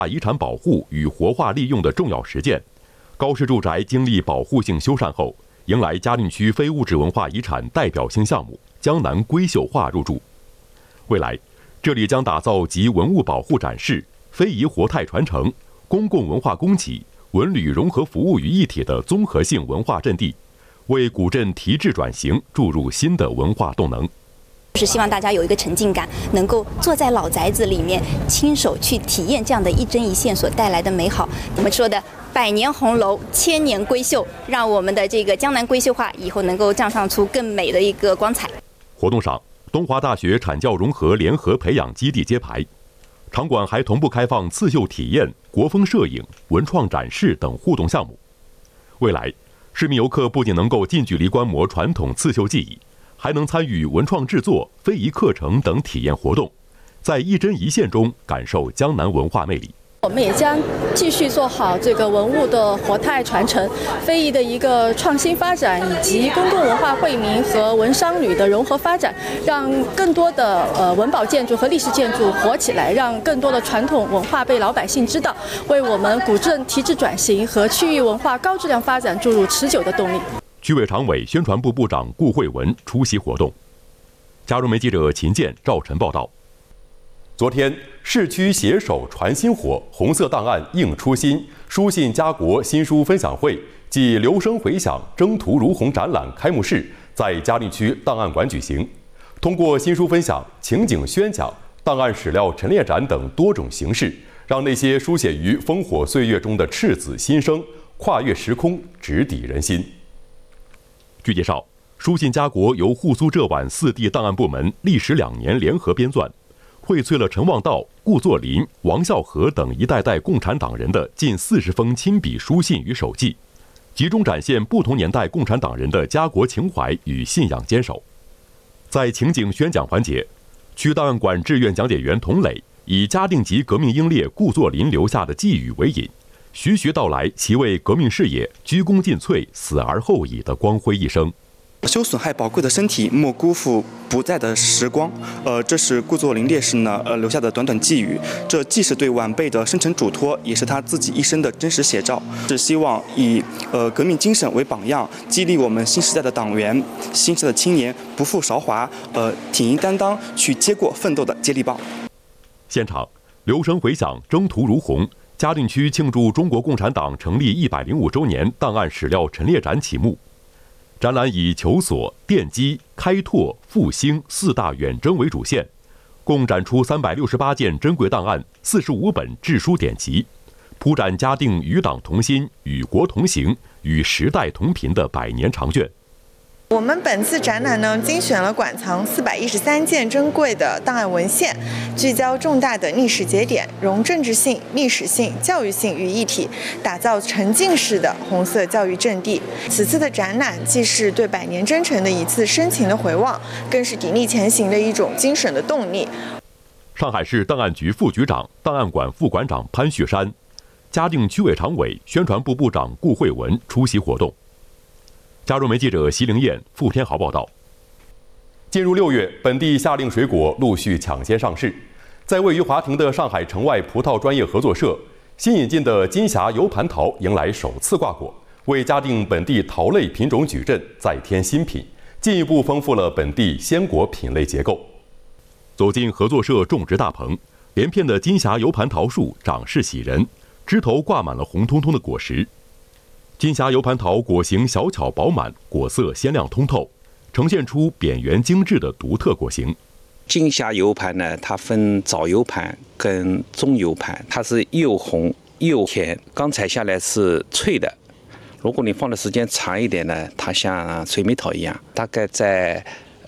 遗产保护与活化利用的重要实践。高氏住宅经历保护性修缮后，迎来嘉定区非物质文化遗产代表性项目江南闺秀画入驻。未来，这里将打造集文物保护展示、非遗活态传承、公共文化供给、文旅融合服务于一体的综合性文化阵地，为古镇提质转型注入新的文化动能。 是希望大家有一个沉浸感，能够坐在老宅子里面，亲手去体验这样的一针一线所带来的美好。我们说的百年红楼，千年闺秀，让我们的这个江南闺秀画以后能够绽放出更美的一个光彩。 活动上，东华大学产教融合联合培养基地揭牌，场馆还同步开放刺绣体验、国风摄影、文创展示等互动项目。未来，市民游客不仅能够近距离观摩传统刺绣技艺，还能参与文创制作、非遗课程等体验活动，在一针一线中感受江南文化魅力。 我们也将继续做好这个文物的活态传承、非遗的一个创新发展，以及公共文化惠民和文商旅的融合发展，让更多的文保建筑和历史建筑活起来，让更多的传统文化被老百姓知道，为我们古镇提质转型和区域文化高质量发展注入持久的动力。 区委常委、宣传部部长顾慧文出席活动。嘉润媒记者秦健、赵晨报道。昨天，市区携手传新活，红色档案映初心书信家国新书分享会暨留声回响征途如虹展览开幕式在嘉定区档案馆举行。通过新书分享、情景宣讲、档案史料陈列展等多种形式，让那些书写于烽火岁月中的赤子心声跨越时空，直抵人心。据介绍，书信家国由沪苏浙皖4地档案部门历时2年联合编纂，荟萃了陈望道、顾作霖、王孝和等一代代共产党人的近40封亲笔书信与手记，集中展现不同年代共产党人的家国情怀与信仰坚守。在情景宣讲环节，区档案馆志愿讲解员童磊以嘉定籍革命英烈顾作霖留下的寄语为引，徐徐道来其为革命事业鞠躬尽瘁、死而后已的光辉一生。 休损害宝贵的身体，莫辜负不在的时光。这是顾作霖烈士呢留下的短短寄语，这既是对晚辈的深沉嘱托，也是他自己一生的真实写照。是希望以革命精神为榜样，激励我们新时代的党员、新时代的青年不负韶华，挺营担当，去接过奋斗的接力棒。 现场留声回响，征途如虹。嘉定区庆祝中国共产党成立105周年档案史料陈列展启幕。展览以求索、奠基、开拓、复兴4大远征为主线，共展出368件珍贵档案、45本志书典籍，铺展嘉定与党同心、与国同行、与时代同频的100年长卷。 我们本次展览呢，精选了馆藏413件珍贵的档案文献，聚焦重大的历史节点，融政治性、历史性、教育性于一体，打造沉浸式的红色教育阵地。此次的展览既是对100年征程的一次深情的回望，更是砥砺前行的一种精神的动力。 上海市档案局副局长、档案馆副馆长潘旭山，嘉定区委常委、宣传部部长顾慧文出席活动。嘉润媒记者席凌燕、付天豪报道。进入6月，本地夏令水果陆续抢先上市。在位于华亭的上海城外葡萄专业合作社，新引进的金霞油盘桃迎来首次挂果，为嘉定本地桃类品种矩阵再添新品，进一步丰富了本地鲜果品类结构。走进合作社种植大棚，连片的金霞油盘桃树长势喜人，枝头挂满了红彤彤的果实。金霞油盘桃果形小巧饱满，果色鲜亮通透，呈现出扁圆精致的独特果形。 金霞油盘呢，它分早油盘跟中油盘，它是又红又甜，刚采下来是脆的。如果你放的时间长一点呢，它像水蜜桃一样，大概在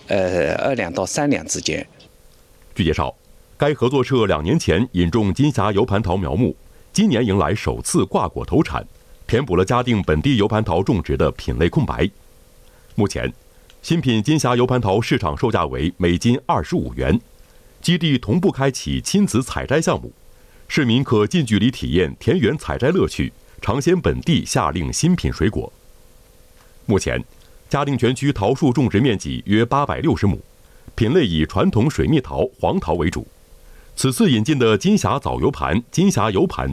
2两到3两之间。 据介绍，该合作社2年前引种金霞油盘桃苗木，今年迎来首次挂果投产，填补了嘉定本地油盘桃种植的品类空白。目前，新品金霞油盘桃市场售价为每斤25元，基地同步开启亲子采摘项目，市民可近距离体验田园采摘乐趣，尝鲜本地夏令新品水果。目前，嘉定全区桃树种植面积约860亩，品类以传统水蜜桃、黄桃为主。 此次引进的金匣枣油盘、金匣油盘